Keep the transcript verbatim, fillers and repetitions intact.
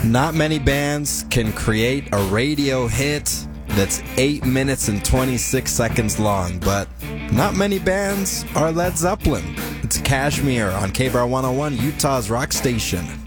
Not many bands can create a radio hit that's eight minutes and twenty-six seconds long, but not many bands are Led Zeppelin. It's Kashmir on K B R one oh one, Utah's rock station.